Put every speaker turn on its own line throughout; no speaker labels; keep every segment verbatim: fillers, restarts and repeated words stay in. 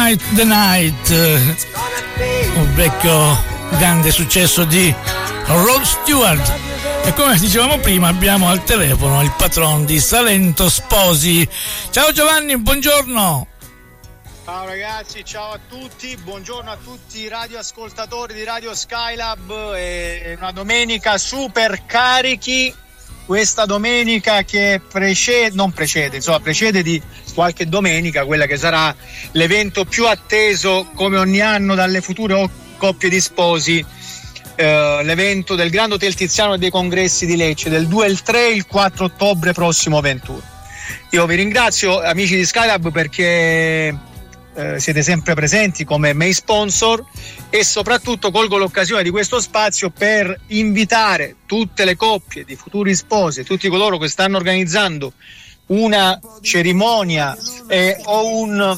Tonight the Night, un vecchio grande successo di Rod Stewart. E come dicevamo prima abbiamo al telefono il patron di Salento Sposi. Ciao Giovanni, buongiorno.
Ciao ragazzi, ciao a tutti, buongiorno a tutti i radioascoltatori di Radio Skylab. È una domenica super carichi, questa domenica che precede, non precede, insomma precede di qualche domenica, quella che sarà l'evento più atteso come ogni anno dalle future coppie di sposi, eh, l'evento del Grande Hotel Tiziano e dei congressi di Lecce del due, il tre e il quattro ottobre prossimo ventuno. Io vi ringrazio amici di Skylab perché Eh, siete sempre presenti come main sponsor e soprattutto colgo l'occasione di questo spazio per invitare tutte le coppie di futuri sposi, tutti coloro che stanno organizzando una cerimonia eh, o un,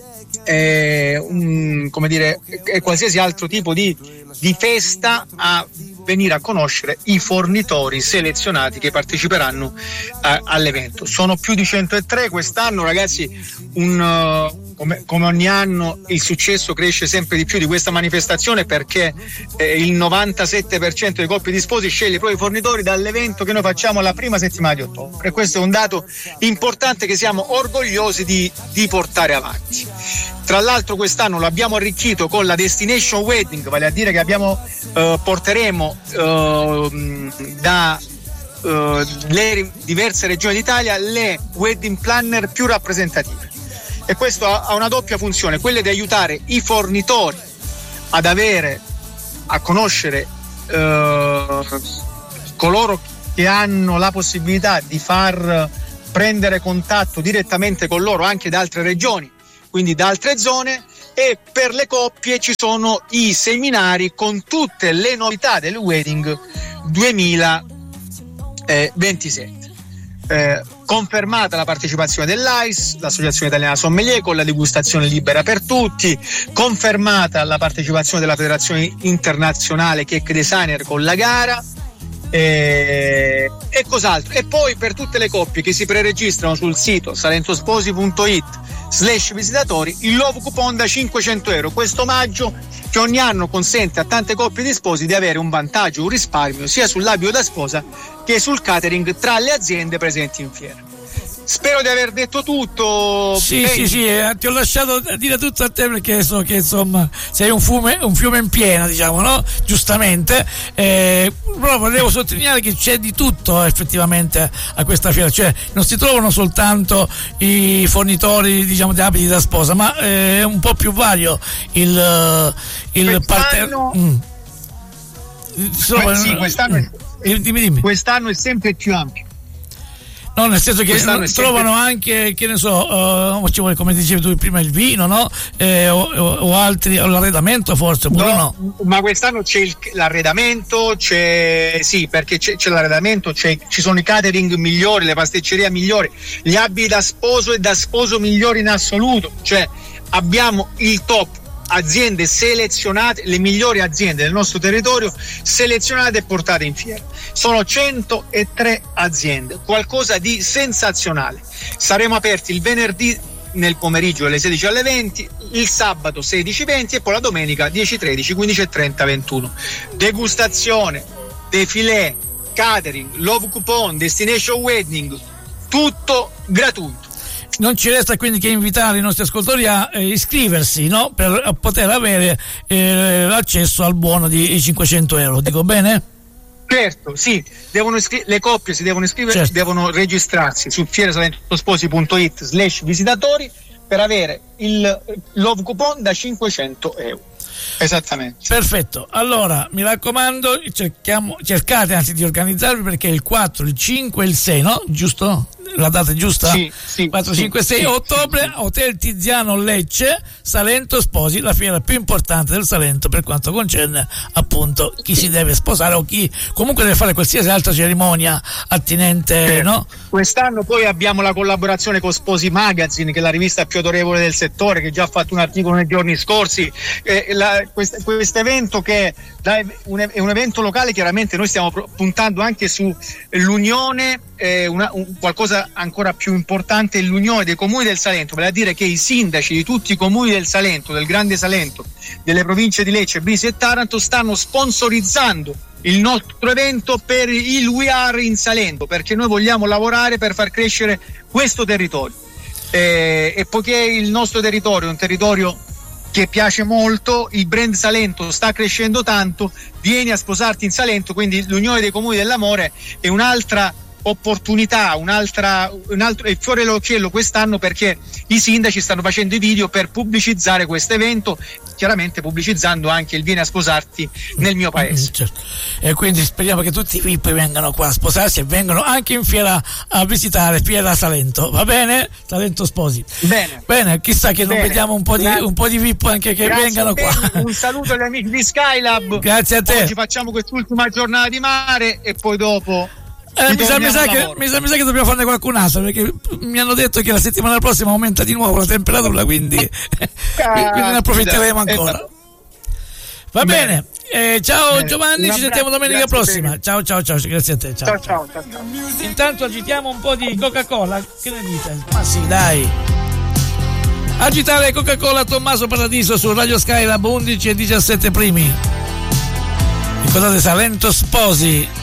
eh, un come dire eh, qualsiasi altro tipo di, di festa a venire a conoscere i fornitori selezionati che parteciperanno a, all'evento. Sono più di centotré quest'anno, ragazzi. Un uh, Come, come ogni anno il successo cresce sempre di più di questa manifestazione perché eh, il novantasette per cento dei coppie di sposi sceglie i propri fornitori dall'evento che noi facciamo la prima settimana di ottobre, e questo è un dato importante che siamo orgogliosi di, di portare avanti. Tra l'altro quest'anno lo abbiamo arricchito con la Destination Wedding, vale a dire che abbiamo eh, porteremo eh, da eh, le diverse regioni d'Italia le wedding planner più rappresentative. E questo ha una doppia funzione, quella di aiutare i fornitori ad avere, a conoscere eh, coloro che hanno la possibilità di far prendere contatto direttamente con loro anche da altre regioni, quindi da altre zone, e per le coppie ci sono i seminari con tutte le novità del wedding duemilaventisette. Eh, confermata la partecipazione dell'A I S, l'Associazione Italiana Sommelier, con la degustazione libera per tutti, confermata la partecipazione della Federazione Internazionale Cake Designer con la gara e, e cos'altro. E poi per tutte le coppie che si preregistrano sul sito salentosposi.it slash visitatori il nuovo coupon da cinquecento euro, questo omaggio che ogni anno consente a tante coppie di sposi di avere un vantaggio, un risparmio sia sull'abito da sposa che sul catering tra le aziende presenti in fiera. Spero di aver detto tutto.
Sì, sì, sì, eh, ti ho lasciato dire tutto a te perché so che insomma sei un fiume, un fiume in piena, diciamo, no? Giustamente. Eh, però volevo sottolineare che c'è di tutto effettivamente a questa fiera, cioè non si trovano soltanto i fornitori, diciamo, di abiti da sposa, ma è eh, un po' più vario il, il
quest'anno,
parter- mm.
Insomma, sì, quest'anno,
mm. dimmi, dimmi.
Quest'anno è sempre più ampio.
No, nel senso che trovano sempre anche, che ne so, uh, ci vuole, come dicevi tu prima, il vino, no? Eh, o, o altri, o l'arredamento forse, oppure no,
no? Ma quest'anno c'è il, l'arredamento, c'è sì, perché c'è, c'è l'arredamento, c'è, ci sono i catering migliori, le pasticcerie migliori, gli abiti da sposo e da sposo migliori in assoluto, cioè abbiamo il top. Aziende selezionate, le migliori aziende del nostro territorio selezionate e portate in fiera. Sono centotré aziende, qualcosa di sensazionale. Saremo aperti il venerdì nel pomeriggio dalle sedici alle venti, il sabato sedici venti e poi la domenica dieci tredici, quindici e trenta, ventuno. Degustazione, defilé, catering, love coupon, destination wedding, tutto gratuito.
Non ci resta quindi che invitare i nostri ascoltatori a eh, iscriversi, no? Per poter avere eh, l'accesso al buono di cinquecento euro, dico bene?
Certo, sì, devono iscri- le coppie si devono iscrivere, certo. Devono registrarsi su fierasalentosposi.it slash visitatori per avere il love coupon da cinquecento euro. Esattamente.
Perfetto, allora mi raccomando, cerchiamo, cercate anzi di organizzarvi perché il quattro, il cinque e il sei, no? Giusto? La data è giusta?
Sì, sì,
quattro, cinque, sei
sì,
ottobre, sì, sì. Hotel Tiziano Lecce, Salento Sposi, la fiera più importante del Salento per quanto concerne appunto chi si deve sposare o chi comunque deve fare qualsiasi altra cerimonia attinente, eh, no?
Quest'anno poi abbiamo la collaborazione con Sposi Magazine, che è la rivista più autorevole del settore, che già ha fatto un articolo nei giorni scorsi. Eh, la, questo evento che è un, è un evento locale, chiaramente noi stiamo puntando anche su l'unione, eh, una, un, qualcosa cosa ancora più importante è l'unione dei comuni del Salento, vale a dire che i sindaci di tutti i comuni del Salento, del Grande Salento, delle province di Lecce, Brisi e Taranto stanno sponsorizzando il nostro evento per il We Are in Salento, perché noi vogliamo lavorare per far crescere questo territorio. Eh, e poiché il nostro territorio è un territorio che piace molto, il brand Salento sta crescendo tanto, vieni a sposarti in Salento, quindi l'unione dei comuni dell'amore è un'altra opportunità, un'altra, un altro è fiore all'occhiello quest'anno, perché i sindaci stanno facendo i video per pubblicizzare questo evento, chiaramente pubblicizzando anche il vieni a sposarti nel mio paese.
Certo. E quindi speriamo che tutti i V I P vengano qua a sposarsi e vengano anche in fiera a visitare Fiera Salento, va bene? Salento Sposi.
Bene.
Bene, chissà che non
Bene.
vediamo un po' di, un po' di V I P anche che
Grazie
vengano qua.
Un saluto agli amici di Skylab.
Grazie a te.
Oggi facciamo quest'ultima giornata di mare e poi dopo
Eh, mi, sa, mi, sa che, mi, sa, mi sa che dobbiamo farne qualcun altro, perché mi hanno detto che la settimana prossima aumenta di nuovo la temperatura, quindi, quindi ne approfitteremo ancora. Va bene, bene. Eh, ciao bene. Giovanni, un ci sentiamo domenica prossima. Bene. Ciao ciao ciao, grazie a te. Ciao ciao, ciao, ciao, ciao. Intanto agitiamo un po' di Coca-Cola, che ne dite? Ma sì, dai. Agitare Coca-Cola Tommaso Paradiso su Radio Skylab undici e diciassette primi. Ricordate Salento Sposi.